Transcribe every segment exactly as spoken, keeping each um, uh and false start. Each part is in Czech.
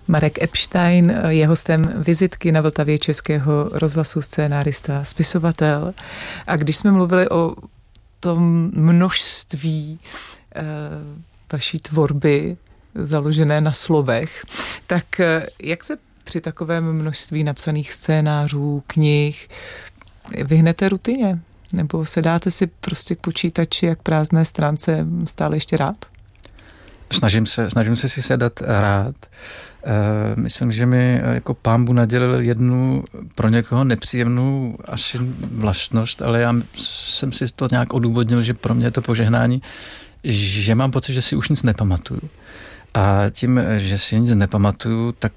Marek Epstein je hostem vizitky na Vltavě Českého rozhlasu, scénárista, spisovatel. A když jsme mluvili o tom množství e, vaší tvorby založené na slovech, tak e, jak se při takovém množství napsaných scénářů, knih vyhnete rutině? Nebo se dáte si prostě k počítači jak prázdné stránce stále ještě rád? Snažím se, snažím se si sedat rád. E, myslím, že mi jako Pán Bůh nadělil jednu pro někoho nepříjemnou asi vlastnost, ale já jsem si to nějak odůvodnil, že pro mě je to požehnání, že mám pocit, že si už nic nepamatuju. A tím, že si nic nepamatuju, tak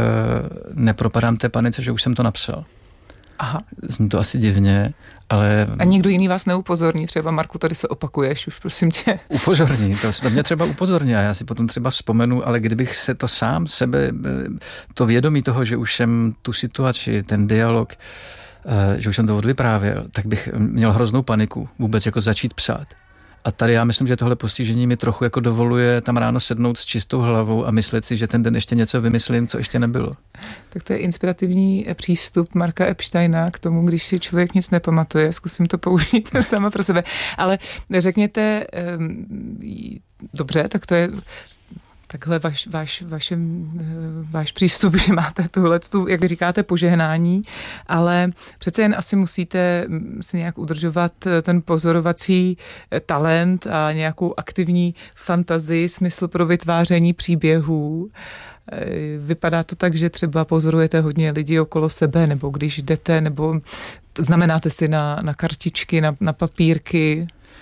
nepropadám té panice, že už jsem to napsal. Aha. Zní to asi divně, ale... A nikdo jiný vás neupozorní? Třeba, Marku, tady se opakuješ, už prosím tě. Upozorní, to, to mě třeba upozorní a já si potom třeba vzpomenu, ale kdybych se to sám sebe, to vědomí toho, že už jsem tu situaci, ten dialog, že už jsem to odvyprávěl, tak bych měl hroznou paniku vůbec jako začít psát. A tady já myslím, že tohle postižení mi trochu jako dovoluje tam ráno sednout s čistou hlavou a myslet si, že ten den ještě něco vymyslím, co ještě nebylo. Tak to je inspirativní přístup Marka Epsteina k tomu, když si člověk nic nepamatuje. Zkusím to použít sama pro sebe. Ale řekněte, dobře, tak to je takhle váš, váš, vašem, váš přístup, že máte tuhle, tu, jak říkáte, požehnání, ale přece jen asi musíte se nějak udržovat ten pozorovací talent a nějakou aktivní fantazii, smysl pro vytváření příběhů. Vypadá to tak, že třeba pozorujete hodně lidí okolo sebe, nebo když jdete, nebo znamenáte si na, na kartičky, na, na papírky.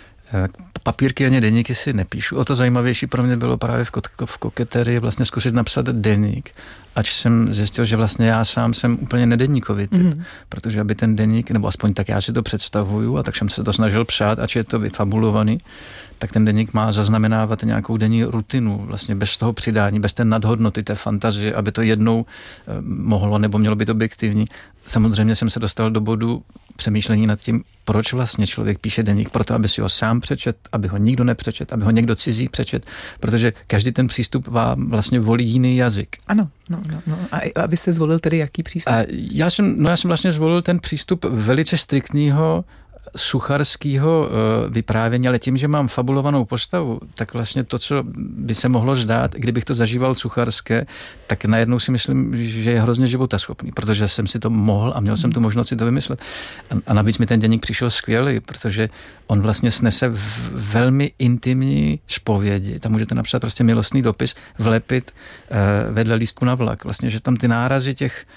Papírky ani deníky si nepíšu. O to zajímavější pro mě bylo právě v, ko- v koketerii vlastně zkusit napsat deník, ač jsem zjistil, že vlastně já sám jsem úplně nedeníkový typ, mm. protože aby ten deník, nebo aspoň tak já si to představuju, a tak jsem se to snažil psát, ač je to vyfabulovaný, tak ten deník má zaznamenávat nějakou denní rutinu, vlastně bez toho přidání, bez té nadhodnoty, té fantazie, aby to jednou eh, mohlo, nebo mělo být objektivní. Samozřejmě jsem se dostal do bodu přemýšlení nad tím, proč vlastně člověk píše deník, proto aby si ho sám přečet, aby ho nikdo nepřečet, aby ho někdo cizí přečet, protože každý ten přístup vám vlastně volí jiný jazyk. Ano, no, no, no. A abyste zvolil tedy jaký přístup? A já jsem, no já jsem vlastně zvolil ten přístup velice striktního sucharského vyprávění, ale tím, že mám fabulovanou postavu, tak vlastně to, co by se mohlo zdát, kdybych to zažíval sucharské, tak najednou si myslím, že je hrozně životaschopný, protože jsem si to mohl a měl jsem tu možnost si to vymyslet. A navíc mi ten deník přišel skvělý, protože on vlastně snese velmi intimní zpovědi. Tam můžete napsat prostě milostný dopis, vlepit vedle lístku na vlak. Vlastně, že tam ty nárazy těch,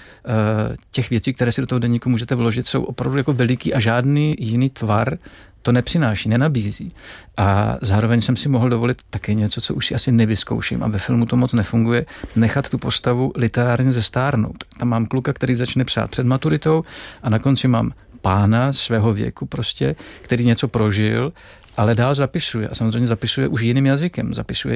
těch věcí, které si do toho deníku můžete vložit, jsou opravdu jako veliký a žádný jiný tvar to nepřináší, nenabízí. A zároveň jsem si mohl dovolit taky něco, co už si asi nevyzkouším a ve filmu to moc nefunguje, nechat tu postavu literárně zestárnout. Tam mám kluka, který začne psát před maturitou a na konci mám pána svého věku prostě, který něco prožil, ale dál zapisuje. A samozřejmě zapisuje už jiným jazykem, zapisuje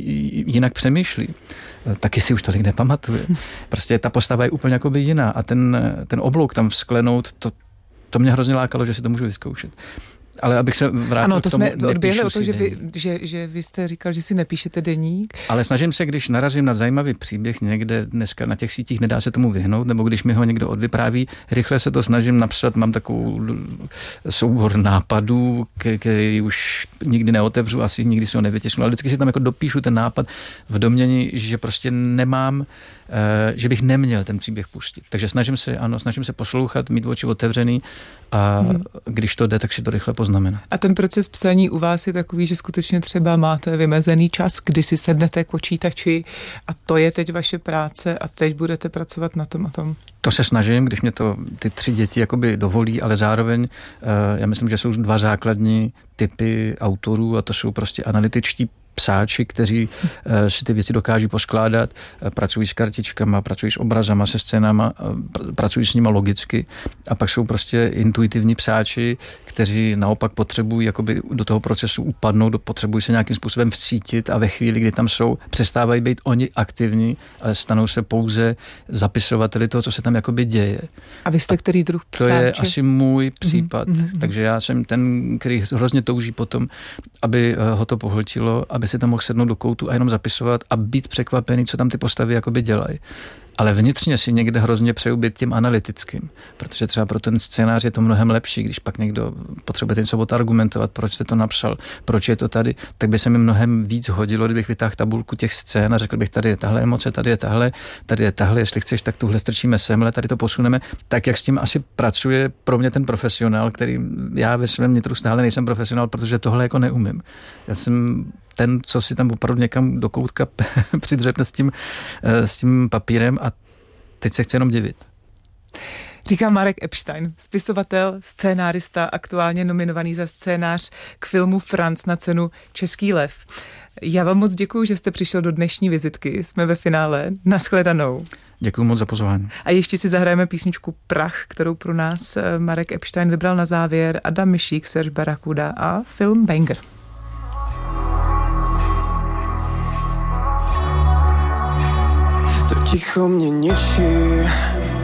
jinak přemýšlí. Taky si už tolik nepamatuje. Prostě ta postava je úplně jakoby jiná a ten, ten oblouk tam vzklenout, to To mě hrozně lákalo, že si to můžu vyzkoušet. Ale abych se vrátil ano, to k tomu, jsme odběhli o to, že vy, že, že vy jste říkal, že si nepíšete deník. Ale snažím se, když narazím na zajímavý příběh někde dneska na těch sítích, nedá se tomu vyhnout, nebo když mi ho někdo odvypráví, rychle se to snažím napsat, mám takovou soubor nápadů, který už nikdy neotevřu, asi nikdy si ho nevytisknu, ale vždycky si tam jako dopíšu ten nápad v domnění, že prostě nemám, že bych neměl ten příběh pustit. Takže snažím se, ano, snažím se poslouchat, mít oči otevřený a hmm. když to jde, tak si to rychle poznamená. A ten proces psaní u vás je takový, že skutečně třeba máte vymezený čas, kdy si sednete k počítači a to je teď vaše práce a teď budete pracovat na tom a tom? To se snažím, když mě to ty tři děti jakoby dovolí, ale zároveň já myslím, že jsou dva základní typy autorů a to jsou prostě analytičtí psáči, kteří uh, si ty věci dokáží poskládat, uh, pracují s kartičkama, pracují s obrazama, se scénama, uh, pr- pracují s nima logicky a pak jsou prostě intuitivní psáči, kteří naopak potřebují jakoby do toho procesu upadnout, potřebují se nějakým způsobem vcítit a ve chvíli, kdy tam jsou, přestávají být oni aktivní, ale stanou se pouze zapisovateli toho, co se tam jakoby děje. A vy jste a který druh psáče? To je asi můj případ, mm-hmm. takže já jsem ten, který hrozně touží potom, aby ho to pohltilo, aby by si tam mohl sednout do koutu a jenom zapisovat a být překvapený, co tam ty postavy jakoby dělají. Ale vnitřně si někde hrozně přeju být tím analytickým, protože třeba pro ten scénář je to mnohem lepší, když pak někdo potřebuje něco argumentovat, proč jste to napsal, proč je to tady, tak by se mi mnohem víc hodilo, kdybych vytáhl tabulku těch scén a řekl bych, tady je tahle emoce, tady je tahle, tady je tahle, jestli chceš, tak tuhle strčíme semhle, tady to posuneme, tak jak s tím asi pracuje pro mě ten profesionál, který já ve svém nitru stále nejsem profesionál, protože tohle jako neumím. Já jsem ten, co si tam opravdu někam do koutka přidřepne s tím, s tím papírem a teď se chce jenom divit. Říká Marek Epstein, spisovatel, scénárista, aktuálně nominovaný za scénář k filmu Franc na cenu Český lev. Já vám moc děkuju, že jste přišel do dnešní vizitky. Jsme ve finále. Nashledanou. Děkuju moc za pozvání. A ještě si zahrajeme písničku Prach, kterou pro nás Marek Epstein vybral na závěr. Adam Myšík, Serge Barakuda a film Banger. To ticho mě ničí,